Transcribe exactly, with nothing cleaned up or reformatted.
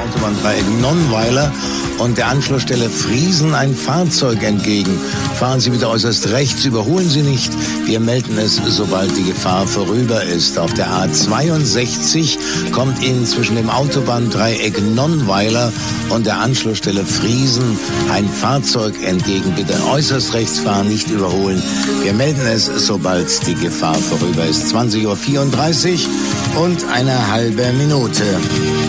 Autobahndreieck Nonnweiler und der Anschlussstelle Friesen ein Fahrzeug entgegen. Fahren Sie bitte äußerst rechts, überholen Sie nicht. Wir melden es, sobald die Gefahr vorüber ist. Auf der A zweiundsechzig kommt Ihnen zwischen dem Autobahndreieck Nonnweiler und der Anschlussstelle Friesen ein Fahrzeug entgegen. Bitte äußerst rechts fahren, nicht überholen. Wir melden es, sobald die Gefahr vorüber ist. zwanzig Uhr vierunddreißig und eine halbe Minute.